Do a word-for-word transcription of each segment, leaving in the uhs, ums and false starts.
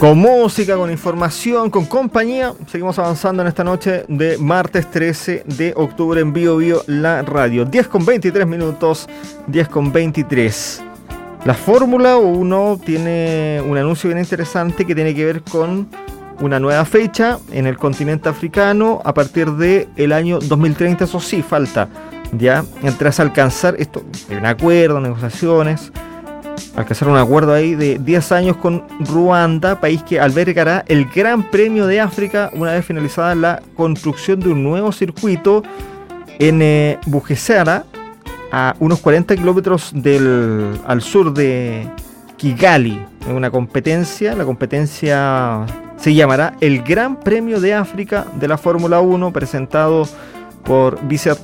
Con música, con información, con compañía, seguimos avanzando en esta noche de martes trece de octubre en Bio Bio La Radio. diez con veintitrés minutos, diez con veintitrés. La Fórmula uno tiene un anuncio bien interesante que tiene que ver con una nueva fecha en el continente africano a partir del año dos mil treinta. Eso sí, falta ya, tras alcanzar esto, hay un acuerdo, negociaciones, alcanzar un acuerdo ahí de diez años con Ruanda, país que albergará el Gran Premio de África una vez finalizada la construcción de un nuevo circuito en eh, Bugesera, a unos cuarenta kilómetros del, al sur de Kigali. En una competencia, la competencia se llamará el Gran Premio de África de la Fórmula uno, presentado por Visit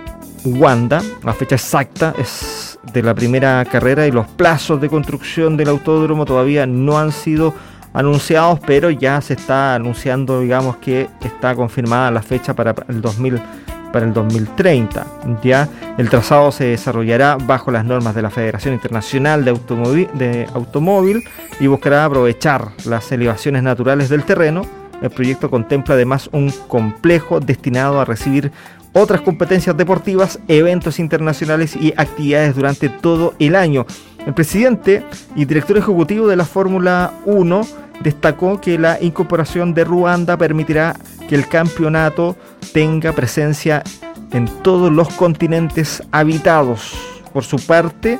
Rwanda. La fecha exacta es de la primera carrera y los plazos de construcción del autódromo todavía no han sido anunciados, pero ya se está anunciando, digamos, que está confirmada la fecha para el dos mil, para el dos mil treinta. Ya el trazado se desarrollará bajo las normas de la Federación Internacional de Automóvil, de Automóvil y buscará aprovechar las elevaciones naturales del terreno. El proyecto contempla además un complejo destinado a recibir otras competencias deportivas, eventos internacionales y actividades durante todo el año. El presidente y director ejecutivo de la Fórmula uno destacó que la incorporación de Ruanda permitirá que el campeonato tenga presencia en todos los continentes habitados. Por su parte,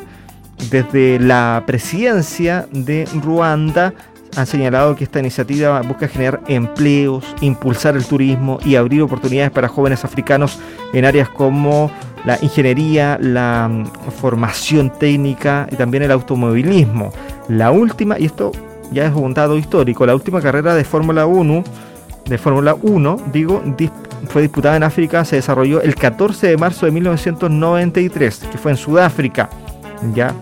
desde la presidencia de Ruanda han señalado que esta iniciativa busca generar empleos, impulsar el turismo y abrir oportunidades para jóvenes africanos en áreas como la ingeniería, la formación técnica y también el automovilismo. La última, y esto ya es un dato histórico, la última carrera de Fórmula uno, de Fórmula uno, digo, fue disputada en África, se desarrolló el catorce de marzo de mil novecientos noventa y tres, que fue en Sudáfrica, ya.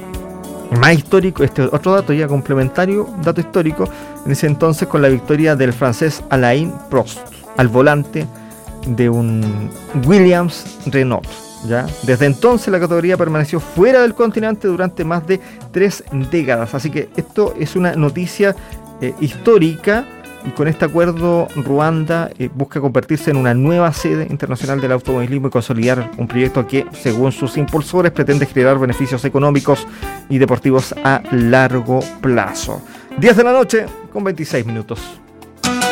Más histórico, este otro dato ya complementario, dato histórico, en ese entonces con la victoria del francés Alain Prost al volante de un Williams Renault. ¿Ya? Desde entonces la categoría permaneció fuera del continente durante más de tres décadas, así que esto es una noticia eh, histórica. Y con este acuerdo, Ruanda eh, busca convertirse en una nueva sede internacional del automovilismo y consolidar un proyecto que, según sus impulsores, pretende generar beneficios económicos y deportivos a largo plazo. diez de la noche con veintiséis minutos.